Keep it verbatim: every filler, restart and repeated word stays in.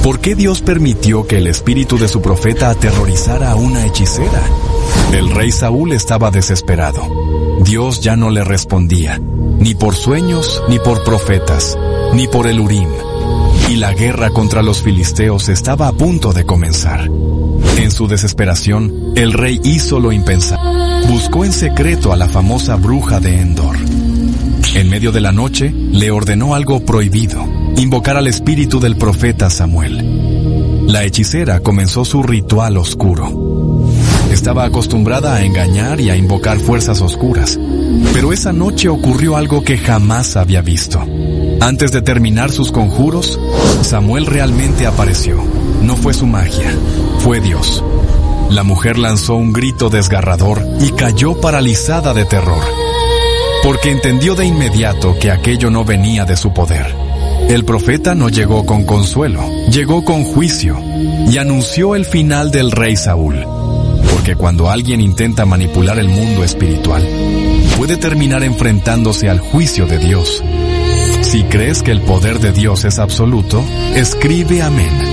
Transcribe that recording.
¿Por qué Dios permitió que el espíritu de su profeta aterrorizara a una hechicera? El rey Saúl estaba desesperado. Dios ya no le respondía, ni por sueños, ni por profetas, ni por el Urim. Y la guerra contra los filisteos estaba a punto de comenzar. En su desesperación, el rey hizo lo impensable. Buscó en secreto a la famosa bruja de Endor. En medio de la noche, le ordenó algo prohibido: invocar al espíritu del profeta Samuel. La hechicera comenzó su ritual oscuro. Estaba acostumbrada a engañar y a invocar fuerzas oscuras, pero esa noche ocurrió algo que jamás había visto. Antes de terminar sus conjuros, Samuel realmente apareció. No fue su magia, fue Dios. La mujer lanzó un grito desgarrador y cayó paralizada de terror, porque entendió de inmediato que aquello no venía de su poder. El profeta no llegó con consuelo, llegó con juicio y anunció el final del rey Saúl. Porque cuando alguien intenta manipular el mundo espiritual, puede terminar enfrentándose al juicio de Dios. Si crees que el poder de Dios es absoluto, escribe amén.